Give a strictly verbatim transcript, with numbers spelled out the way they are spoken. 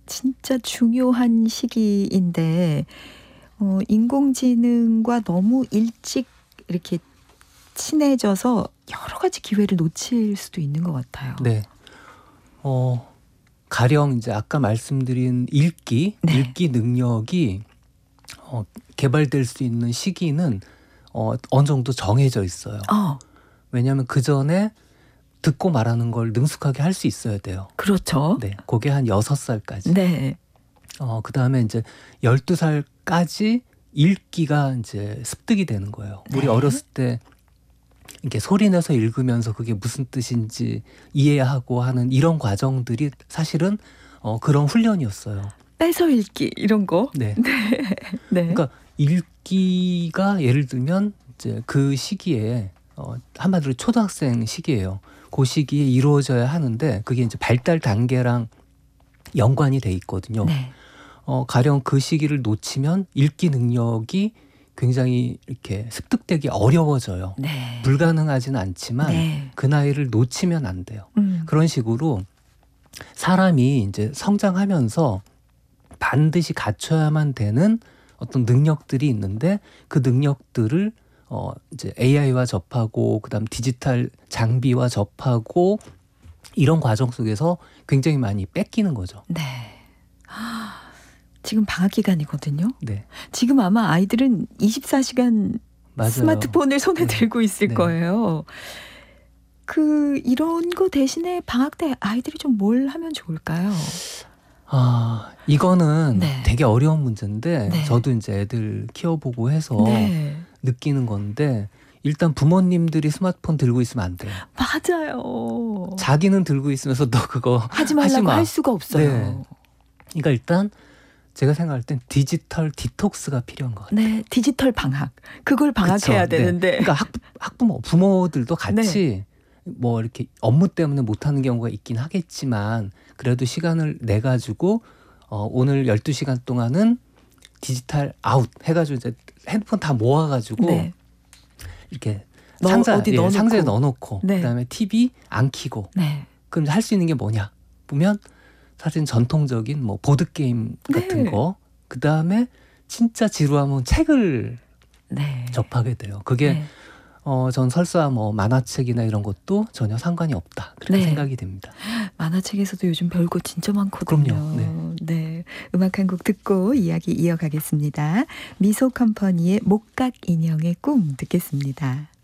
진짜 중요한 시기인데 어 인공지능과 너무 일찍 이렇게 친해져서 여러 가지 기회를 놓칠 수도 있는 것 같아요. 네. 어 가령 이제 아까 말씀드린 읽기, 네. 읽기 능력이 어 개발될 수 있는 시기는 어 어느 정도 정해져 있어요. 어. 왜냐하면 그전에 듣고 말하는 걸 능숙하게 할 수 있어야 돼요. 그렇죠. 네. 그게 한 여섯 살까지. 네. 어 그다음에 이제 열두 살까지 읽기가 이제 습득이 되는 거예요. 우리 네. 어렸을 때 이렇게 소리 내서 읽으면서 그게 무슨 뜻인지 이해하고 하는 이런 과정들이 사실은 어 그런 훈련이었어요. 뺏어 읽기 이런 거. 네. 네. 그러니까 읽기가 예를 들면 이제 그 시기에 어 한마디로 초등학생 시기예요. 그 시기에 이루어져야 하는데 그게 이제 발달 단계랑 연관이 돼 있거든요. 네. 어 가령 그 시기를 놓치면 읽기 능력이 굉장히 이렇게 습득되기 어려워져요. 네. 불가능하지는 않지만 네. 그 나이를 놓치면 안 돼요. 음. 그런 식으로 사람이 이제 성장하면서 반드시 갖춰야만 되는 어떤 능력들이 있는데 그 능력들을 어 이제 에이아이와 접하고 그다음 디지털 장비와 접하고 이런 과정 속에서 굉장히 많이 뺏기는 거죠. 네. 지금 방학 기간이거든요. 네. 지금 아마 아이들은 이십사 시간 맞아요. 스마트폰을 손에 네. 들고 있을 네. 거예요. 그 이런 거 대신에 방학 때 아이들이 좀 뭘 하면 좋을까요? 아, 이거는 네. 되게 어려운 문제인데 네. 저도 이제 애들 키워보고 해서 네. 느끼는 건데 일단 부모님들이 스마트폰 들고 있으면 안 돼요. 맞아요. 자기는 들고 있으면서 너 그거 하지 말라고 하지 마. 할 수가 없어요. 네. 그러니까 일단 제가 생각할 땐 디지털 디톡스가 필요한 것 같아요. 네, 디지털 방학. 그걸 방학해야 그쵸? 네. 되는데. 그러니까 학, 학부모, 부모들도 같이 뭐 이렇게 업무 때문에 못하는 경우가 있긴 하겠지만 그래도 시간을 내 가지고 어, 오늘 열두 시간 동안은 디지털 아웃 해가지고 이제 핸드폰 다 모아가지고 네. 이렇게 넣- 상자, 어디 예, 넣어놓고. 상자에 넣어놓고 네. 그다음에 티비 안 켜고 네. 그럼 할 수 있는 게 뭐냐 보면 사실 전통적인 뭐 보드 게임 같은 네. 거 그다음에 진짜 지루하면 책을 네. 접하게 돼요. 그게 네. 어, 전 설사 뭐 만화책이나 이런 것도 전혀 상관이 없다 그렇게 네. 생각이 됩니다. 만화책에서도 요즘 별거 진짜 많거든요. 그럼요. 네. 네. 음악 한 곡 듣고 이야기 이어가겠습니다. 미소 컴퍼니의 목각 인형의 꿈 듣겠습니다.